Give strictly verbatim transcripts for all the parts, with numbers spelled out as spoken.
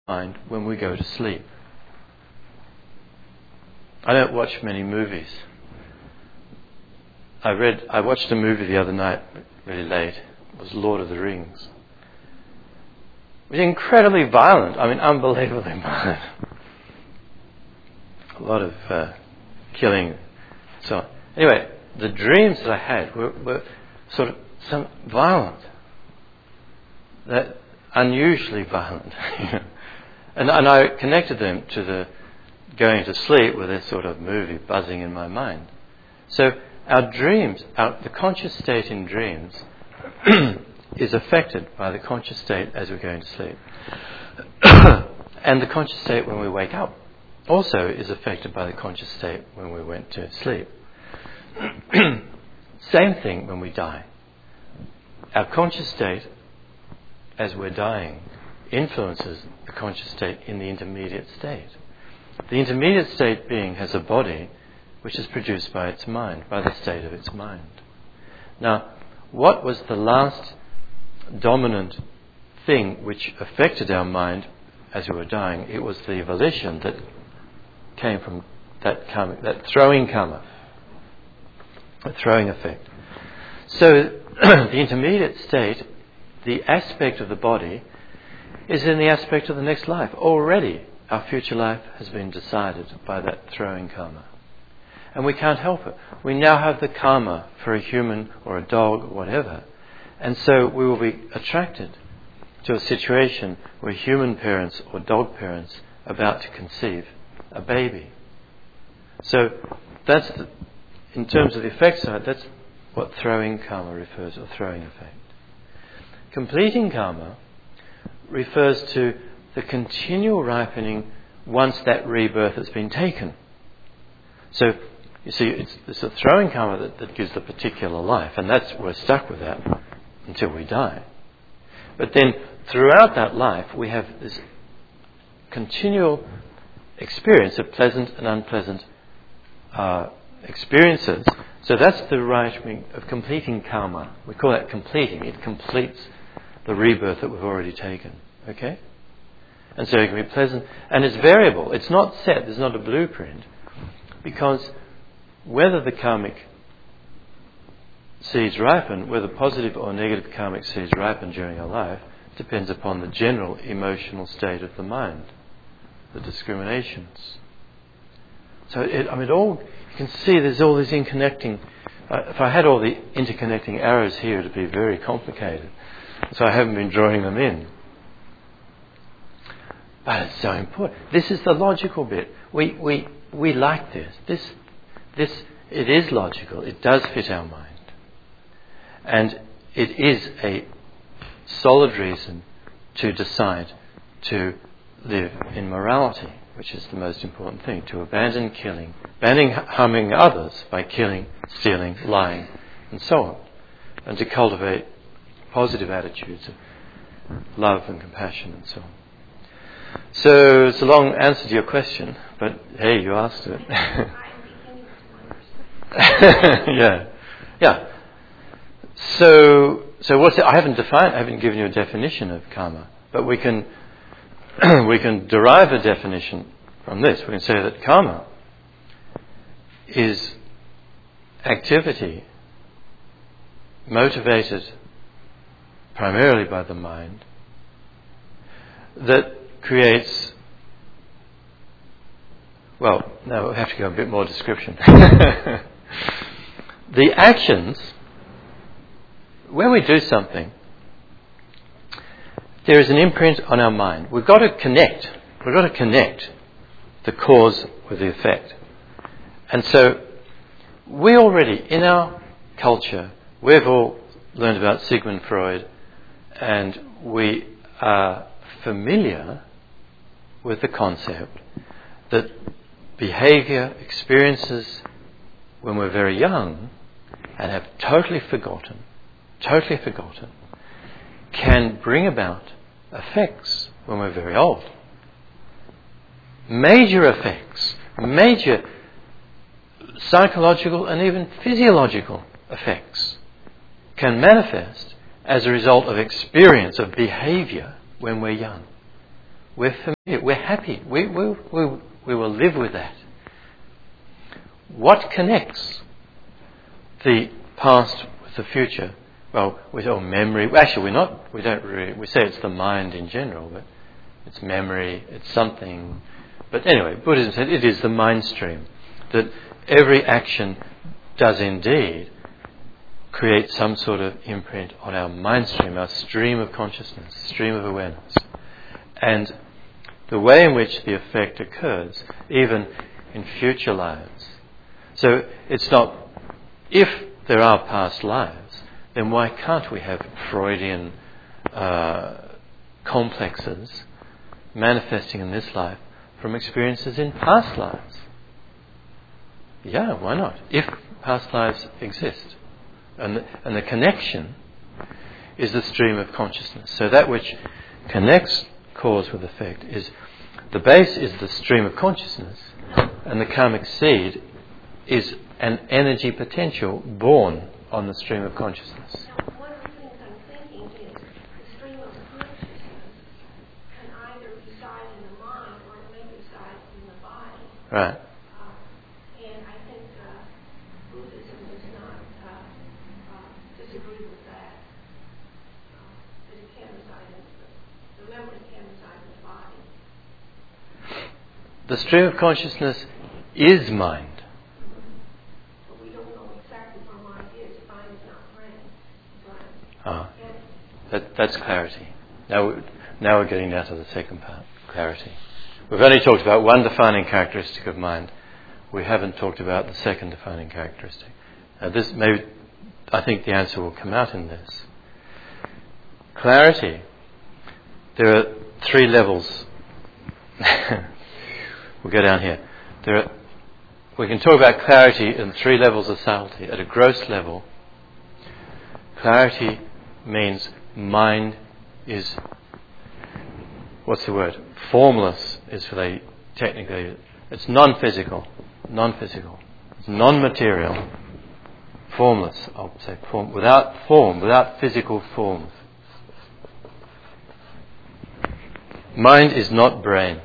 mind when we go to sleep. I don't watch many movies. I read, I watched a movie the other night, really late. It was Lord of the Rings. It was incredibly violent. I mean, unbelievably violent. A lot of uh, killing, and so on. Anyway, the dreams that I had were, were sort of some violent, that unusually violent. and, and I connected them to the going to sleep with this sort of movie buzzing in my mind. So our dreams, our, the conscious state in dreams is affected by the conscious state as we're going to sleep. And the conscious state when we wake up also is affected by the conscious state when we went to sleep. Same thing when we die. Our conscious state as we're dying influences the conscious state in the intermediate state. The intermediate state being has a body which is produced by its mind, by the state of its mind. Now, what was the last dominant thing which affected our mind as we were dying? It was the volition that came from that karma, that throwing karma, the throwing effect. So the intermediate state, the aspect of the body, is in the aspect of the next life. Already our future life has been decided by that throwing karma. And we can't help it. We now have the karma for a human or a dog or whatever. And so we will be attracted to a situation where human parents or dog parents are about to conceive a baby. So that's, the, in terms of the effect side, that's what throwing karma refers to, or throwing effect. Completing karma refers to the continual ripening once that rebirth has been taken. So, you see, it's, it's the throwing karma that, that gives the particular life, and that's we're stuck with that until we die. But then, throughout that life, we have this continual experience of pleasant and unpleasant uh, experiences. So that's the ripening of completing karma. We call that completing. It completes the rebirth that we've already taken. Okay? And so it can be pleasant. And it's variable. It's not set. There's not a blueprint. Because whether the karmic seeds ripen, whether positive or negative karmic seeds ripen during our life, depends upon the general emotional state of the mind, the discriminations. So, it, I mean, it all, you can see there's all these interconnecting. Uh, if I had all the interconnecting arrows here, it would be very complicated. So I haven't been drawing them in. But it's so important. This is the logical bit. We we we like this. This this it is logical. It does fit our mind, and it is a solid reason to decide to live in morality, which is the most important thing. To abandon killing, abandoning harming others by killing, stealing, lying, and so on, and to cultivate positive attitudes of love and compassion and so on. So it's a long answer to your question, but hey, you asked it. yeah, yeah. So, so what's it? I haven't defined. I haven't given you a definition of karma, but we can we can derive a definition from this. We can say that karma is activity motivated primarily by the mind that creates, well, now we'll have to go a bit more description. The actions, when we do something, there is an imprint on our mind. We've got to connect. We've got to connect the cause with the effect. And so we already, in our culture, we've all learned about Sigmund Freud, and we are familiar with the concept that behavior, experiences when we're very young and have totally forgotten, totally forgotten, can bring about effects when we're very old. Major effects, major psychological and even physiological effects can manifest as a result of experience of behavior when we're young. we're familiar, we're happy, we, we, we, we will live with that. What connects the past with the future? Well, we say, oh, memory. Actually, we're not, we don't really, we say it's the mind in general, but it's memory, it's something. But anyway, Buddhism said it is the mind stream, that every action does indeed create some sort of imprint on our mind stream, our stream of consciousness, stream of awareness. And the way in which the effect occurs, even in future lives. So it's not, if there are past lives, then why can't we have Freudian uh, complexes manifesting in this life from experiences in past lives? Yeah, why not? If past lives exist. And the, and the connection is the stream of consciousness. So that which connects cause with effect is, the base is the stream of consciousness, and the karmic seed is an energy potential born on the stream of consciousness. Now, one of the things I'm thinking is the stream of consciousness can either reside in the mind or it may reside in the body. Right. Uh, and I think uh, Buddhism does not uh, uh, disagree with that. Uh, that it can reside in the, the memory can reside in the body. The stream of consciousness is mind. Ah, that, that's clarity. Now, we, now we're getting down to the second part, clarity. We've only talked about one defining characteristic of mind. We haven't talked about the second defining characteristic. Now, this maybe, I think the answer will come out in this. Clarity. There are three levels. We'll go down here. There are, we can talk about clarity in three levels of subtlety. At a gross level, clarity means mind is, what's the word? Formless is for they technically, it's non-physical, non-physical, it's non-material, formless, I'll say, form, without form, without physical form. Mind is not brain.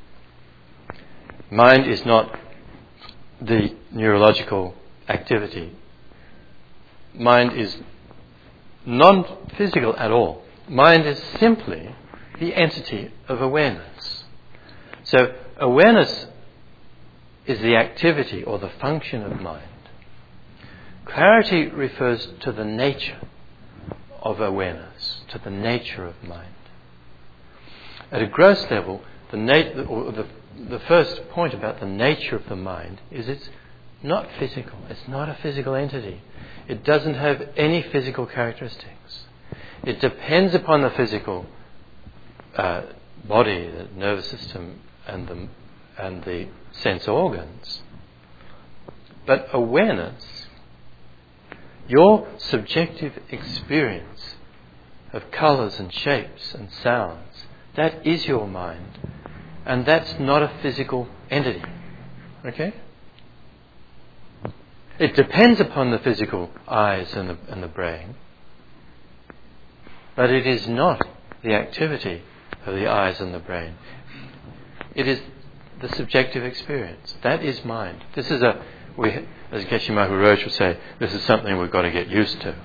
Mind is not the neurological activity. Mind is non-physical at all. Mind is simply the entity of awareness. So awareness is the activity or the function of mind. Clarity refers to the nature of awareness, to the nature of mind. At a gross level, the, nat- or the, the first point about the nature of the mind is it's not physical. It's not a physical entity. It doesn't have any physical characteristics. It depends upon the physical uh, body, the nervous system, and the and the sense organs. But awareness, your subjective experience of colours and shapes and sounds, that is your mind, and that's not a physical entity. Okay? It depends upon the physical eyes and the, and the brain, but it is not the activity of the eyes and the brain. It is the subjective experience. That is mind. This is a, we, as Geshe Michael Roach would say, this is something we've got to get used to.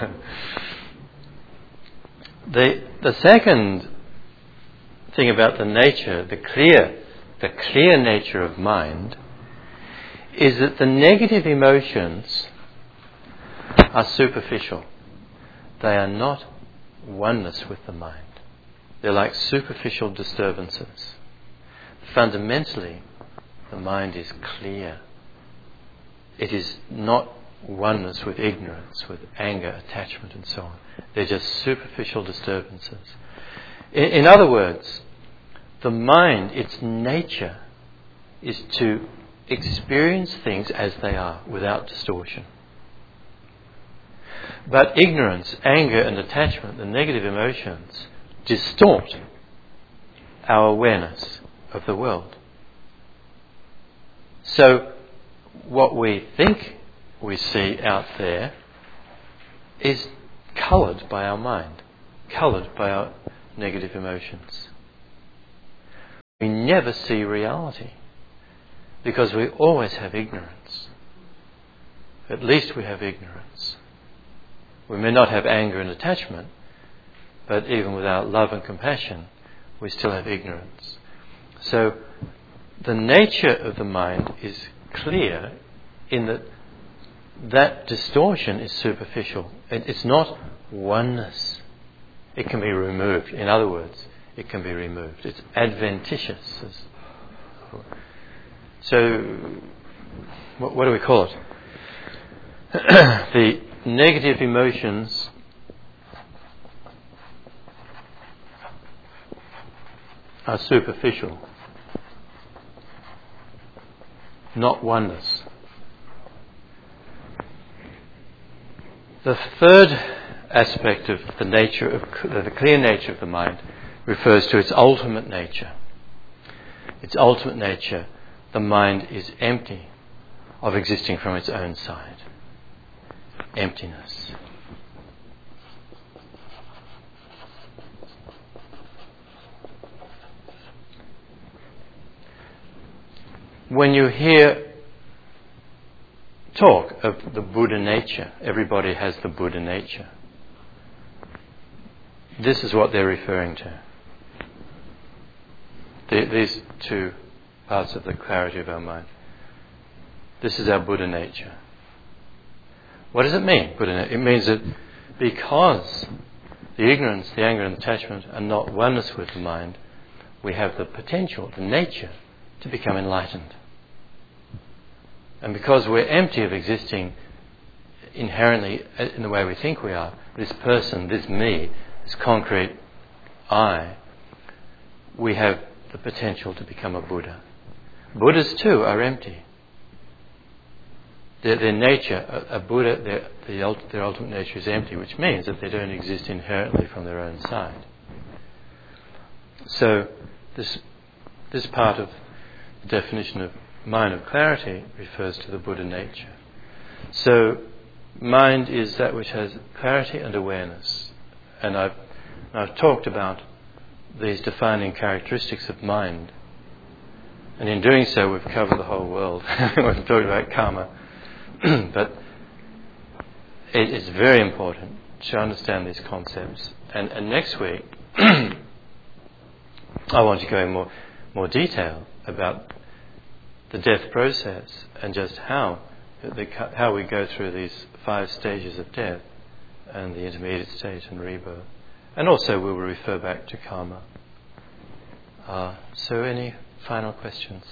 the the second thing about the nature, the clear, the clear nature of mind, is that the negative emotions are superficial. They are not oneness with the mind. They're like superficial disturbances. Fundamentally, the mind is clear. It is not oneness with ignorance, with anger, attachment, and so on. They're just superficial disturbances. In, in other words, the mind, its nature, is to experience things as they are, without distortion. But ignorance, anger, and attachment, the negative emotions, distort our awareness of the world. So, what we think we see out there is coloured by our mind, coloured by our negative emotions. we never see reality because we always have ignorance. At least we have ignorance. We may not have anger and attachment, but even without love and compassion, we still have ignorance. So the nature of the mind is clear in that that distortion is superficial. It's not oneness. It can be removed. In other words, it can be removed. It's adventitious. So, what, what do we call it? The negative emotions are superficial, not oneness. The third aspect of the nature of the clear nature of the mind refers to its ultimate nature. Its ultimate nature, the mind is empty of existing from its own side. Emptiness. When you hear talk of the Buddha nature, everybody has the Buddha nature. This is what they're referring to. The, these two parts of the clarity of our mind. This is our Buddha nature. What does it mean, Buddha nature? It means that because the ignorance, the anger and attachment are not oneness with the mind, we have the potential, the nature, to become enlightened. And because we're empty of existing inherently in the way we think we are, this person, this me, this concrete I, we have the potential to become a Buddha. Buddhas too are empty. Their, their nature, a, a Buddha, their, the, their ultimate nature is empty, which means that they don't exist inherently from their own side. So this this part of the definition of mind of clarity refers to the Buddha nature. So mind is that which has clarity and awareness. And I've, I've talked about these defining characteristics of mind. And in doing so, we've covered the whole world. We've talked about karma. But it is very important to understand these concepts. And, and next week, I want to go in more, more detail about the death process and just how the, how we go through these five stages of death and the intermediate state and rebirth. And also we will refer back to karma. Uh, so any final questions?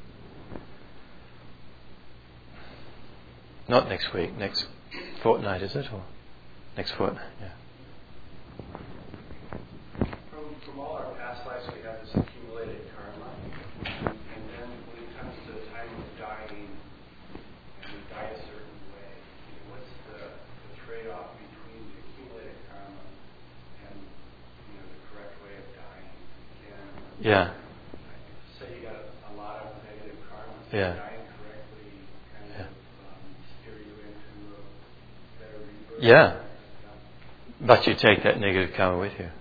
Not next week, next fortnight, is it? Or next fortnight, yeah. From, from all our past lives, we have this accumulated karma. And then when it comes to the time of dying, and we die a certain way, what's the, the trade-off between the accumulated karma and, you know, the correct way of dying? And Yeah. say you got a lot of negative karma, so Yeah. dying correctly kind Yeah. of um, steer you into a better rebirth. Yeah. But you take that negative karma with you.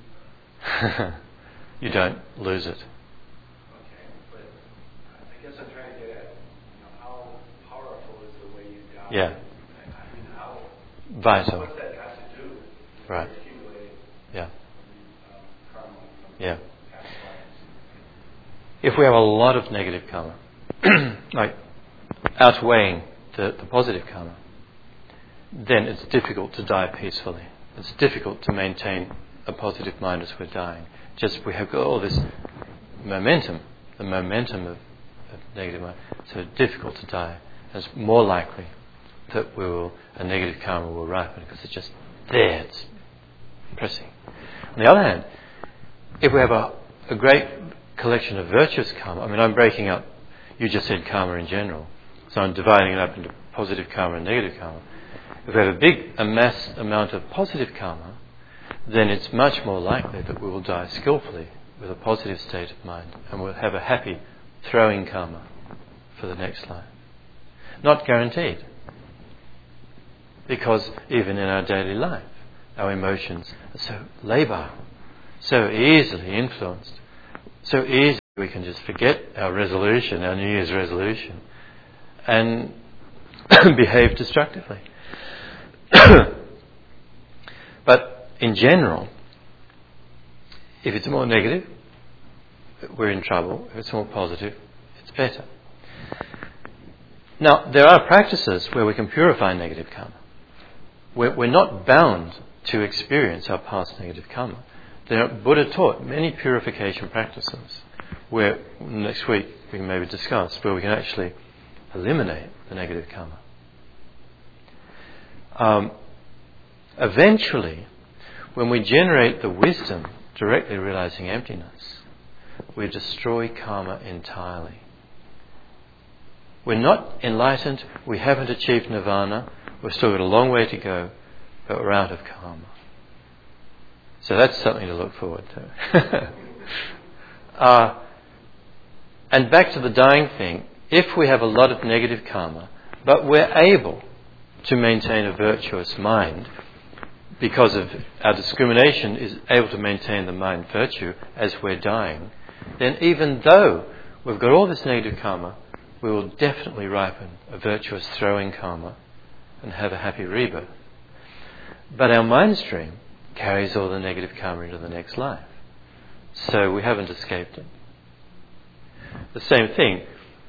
You don't lose it. Okay, but I guess I'm trying to get at, you know, how powerful is the way you die? Yeah. I mean, how Vital. what's that got to do with Right. accumulating Yeah. um, karma from Yeah. past lives? If we have a lot of negative karma, like outweighing the, the positive karma, then it's difficult to die peacefully. It's difficult to maintain a positive mind as we're dying. Just we have got all this momentum, the momentum of, of negative mind, so it's difficult to die. It's more likely that we will, a negative karma will ripen because it's just there, it's pressing. On the other hand, if we have a, a great collection of virtuous karma, I mean, I'm breaking up, you just said karma in general, so I'm dividing it up into positive karma and negative karma. If we have a big a mass amount of positive karma, then it's much more likely that we will die skillfully with a positive state of mind and we'll have a happy throwing karma for the next life. Not guaranteed, because even in our daily life, our emotions are so labile, so easily influenced, so easily we can just forget our resolution, our New Year's resolution, and behave destructively. But in general, if it's more negative, we're in trouble. If it's more positive, it's better. Now, there are practices where we can purify negative karma. We're, we're not bound to experience our past negative karma. There are, Buddha taught many purification practices where next week we can maybe discuss where we can actually eliminate the negative karma. Um, eventually, when we generate the wisdom directly realizing emptiness, we destroy karma entirely. We're not enlightened, we haven't achieved nirvana, we've still got a long way to go, but we're out of karma. So that's something to look forward to. uh, and back to the dying thing, if we have a lot of negative karma, but we're able to maintain a virtuous mind, because of our discrimination is able to maintain the mind virtue as we're dying, then even though we've got all this negative karma, we will definitely ripen a virtuous throwing karma and have a happy rebirth. But our mind stream carries all the negative karma into the next life. So we haven't escaped it. The same thing,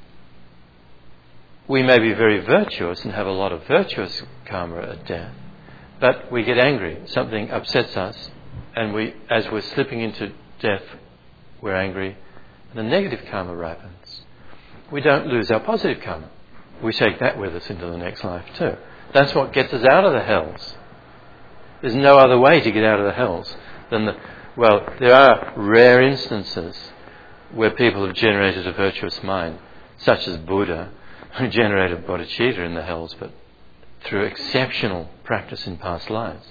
we may be very virtuous and have a lot of virtuous karma at death, but we get angry, something upsets us, and we, as we're slipping into death, we're angry, and the negative karma ripens. We don't lose our positive karma. We take that with us into the next life too. That's what gets us out of the hells. There's no other way to get out of the hells than the... Well, there are rare instances where people have generated a virtuous mind, such as Buddha, who generated bodhicitta in the hells, but through exceptional practice in past lives.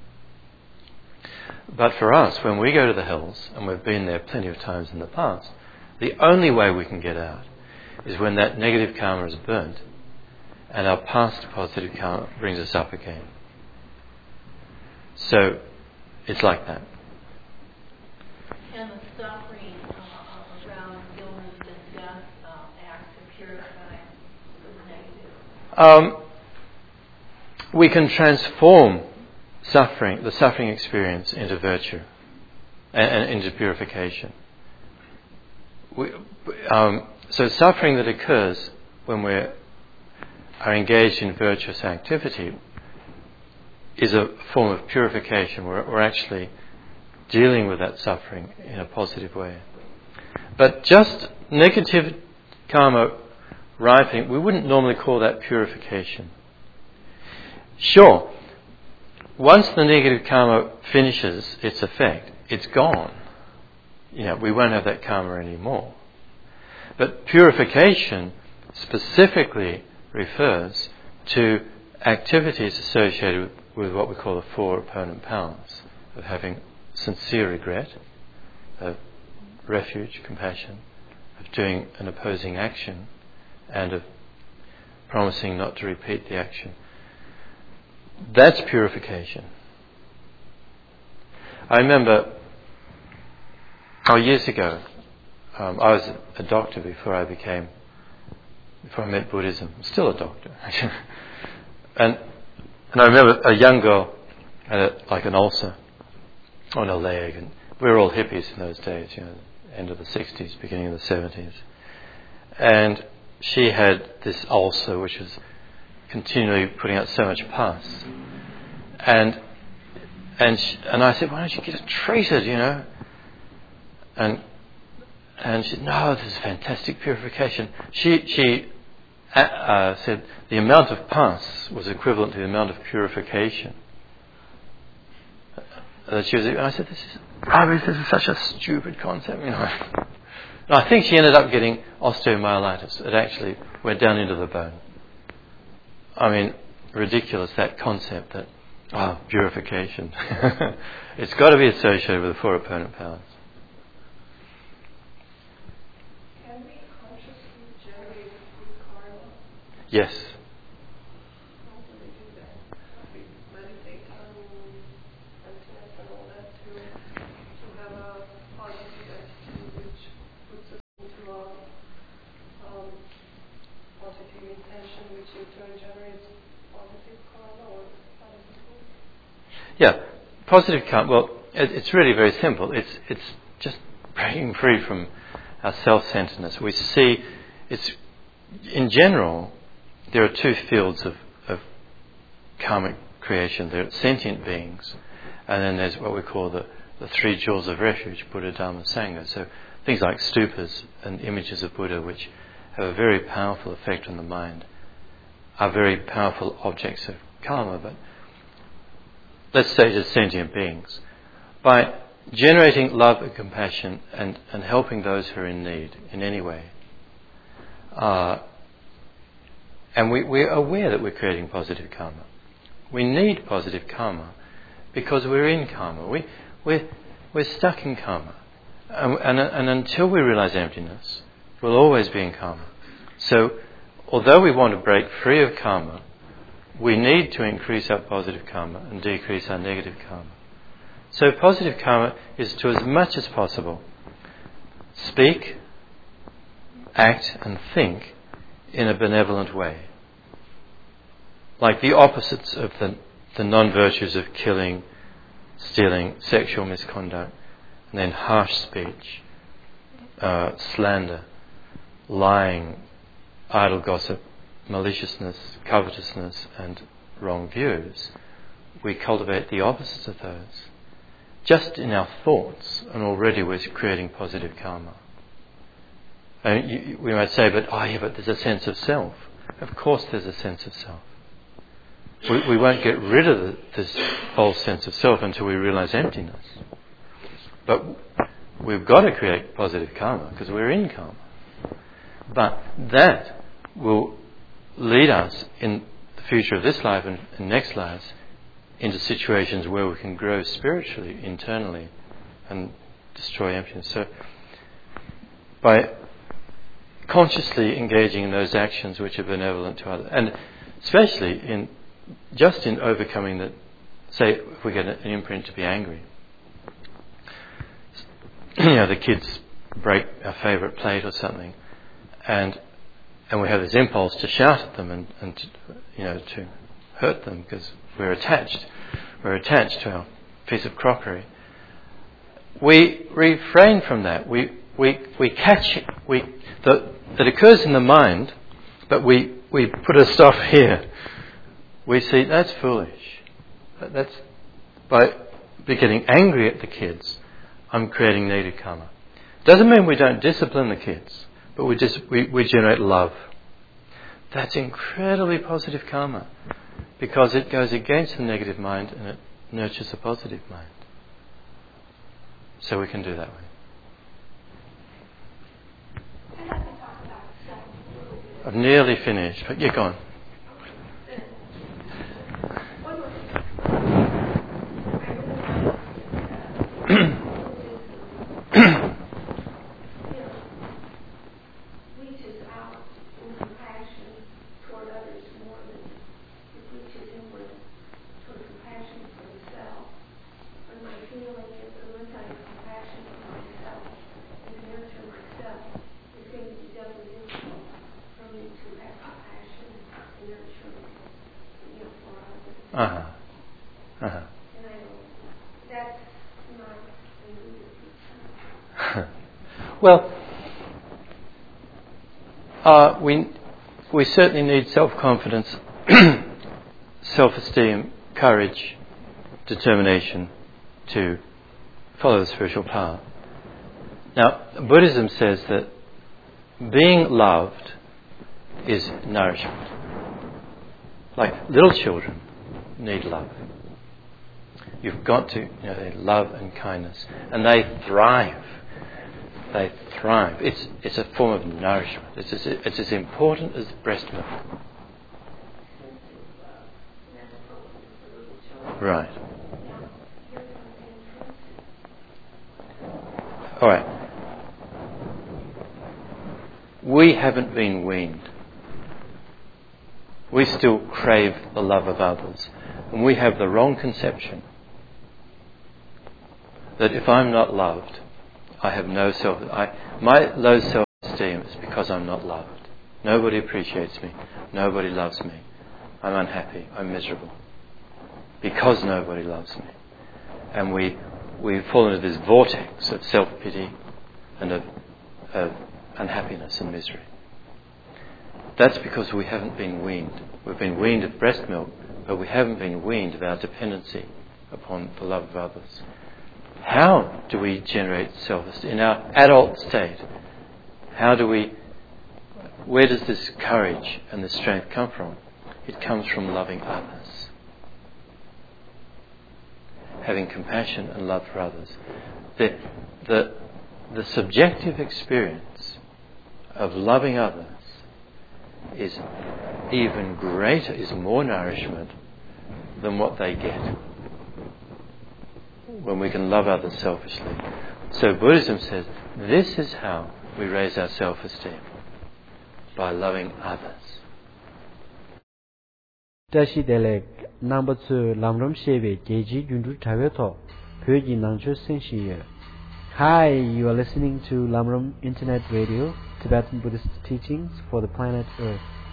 But for us, when we go to the hells, and we've been there plenty of times in the past, the only way we can get out is when that negative karma is burnt and our past positive karma brings us up again. So it's like that. And the suffering uh, around illness and death uh, act to purify the negative? Um, we can transform suffering, the suffering experience, into virtue and, and into purification. We, um, so suffering that occurs when we are engaged in virtuous activity is a form of purification. We're, we're actually dealing with that suffering in a positive way. But just negative karma ripening, we wouldn't normally call that purification. Sure, once the negative karma finishes its effect, it's gone. You know, we won't have that karma anymore. But purification specifically refers to activities associated with, with what we call the four opponent powers, of having sincere regret, of refuge, compassion, of doing an opposing action, and of promising not to repeat the action. That's purification. I remember, oh, years ago, um, I was a doctor before I became, before I met Buddhism. I'm still a doctor. and and I remember a young girl had a, like an ulcer on her leg, and we were all hippies in those days, you know, end of the sixties, beginning of the seventies. And she had this ulcer which was continually putting out so much pus. And and she, and I said, why don't you get it treated, you know? And and she said, no, this is fantastic purification. She she uh, said the amount of pus was equivalent to the amount of purification that she was. And I said, this is, I mean, this is such a stupid concept, you know. And I think she ended up getting osteomyelitis. It actually went down into the bone. I mean, ridiculous, that concept that, oh, purification. It's got to be associated with the four opponent powers. Can we consciously generate good karma? Yes. Yeah, positive karma. Well, it, it's really very simple. It's it's just breaking free from our self-centeredness. We see it's in general there are two fields of, of karmic creation. There are sentient beings, and then there's what we call the, the three jewels of refuge: Buddha, Dharma, Sangha. So things like stupas and images of Buddha, which have a very powerful effect on the mind, are very powerful objects of karma. But let's say just sentient beings. By generating love and compassion and, and helping those who are in need in any way, uh, and we, we're aware that we're creating positive karma. We need positive karma because we're in karma. We, we're, we're stuck in karma. And, and, and until we realize emptiness, we'll always be in karma. So, although we want to break free of karma, we need to increase our positive karma and decrease our negative karma. So positive karma is to, as much as possible, speak, act and think in a benevolent way. Like the opposites of the, the non-virtues of killing, stealing, sexual misconduct, and then harsh speech, uh, slander, lying, idle gossip, maliciousness, covetousness and wrong views. We cultivate the opposites of those. Just in our thoughts, and already we're creating positive karma. And you, we might say, but oh yeah, but there's a sense of self. Of course there's a sense of self. We, we won't get rid of the, this false sense of self until we realize emptiness. But we've got to create positive karma because we're in karma. But that will lead us in the future of this life and, and next lives into situations where we can grow spiritually, internally, and destroy emptiness. So, by consciously engaging in those actions which are benevolent to others, and especially in just in overcoming the, say, if we get an imprint to be angry, you know, the kids break our favourite plate or something, and and we have this impulse to shout at them and, and to, you know, to hurt them because we're attached. We're attached to our piece of crockery. We refrain from that. We we we catch it. We the, that occurs in the mind, but we, we put a stop here. We see that's foolish. That's by by getting angry at the kids, I'm creating negative karma. Doesn't mean we don't discipline the kids, but we just we, we generate love. That's incredibly positive karma, because it goes against the negative mind and it nurtures a positive mind. So we can do that way. I'd like to talk about self. I've nearly finished, but you're gone. One more thing. I really like reaches out in compassion toward others more than it reaches inward toward compassion for itself. And my feeling is that once I have compassion for myself and nurture myself, it's going to be doubly useful for me to have compassion and nurturing, you know, for others. Uh-huh. Uh-huh. And I know that's not a good. Well, uh, we we certainly need self-confidence, self-esteem, courage, determination to follow the spiritual path. Now, Buddhism says that being loved is nourishment. Like little children need love. You've got to, you know, they love and kindness, and they thrive. They thrive. It's it's a form of nourishment. It's as, it's as important as breast milk. Right. All right. We haven't been weaned. We still crave the love of others, and we have the wrong conception that if I'm not loved, I have no self. I, my low self-esteem is because I'm not loved. Nobody appreciates me. Nobody loves me. I'm unhappy. I'm miserable because nobody loves me. And we, we fall into this vortex of self-pity and of, of unhappiness and misery. That's because we haven't been weaned. We've been weaned of breast milk, but we haven't been weaned of our dependency upon the love of others. How do we generate self-esteem? In our adult state, how do we, where does this courage and this strength come from? It comes from loving others. Having compassion and love for others. The, the, the subjective experience of loving others is even greater, is more nourishment than what they get when we can love others selfishly. So Buddhism says this is how we raise our self-esteem, by loving others. Tashi Delek number two Lamram Sheve Geji Yundu Taveto Pyoji Nangcho Senshiye. Hi, you are listening to Lamram Internet Radio, Tibetan Buddhist teachings for the planet Earth.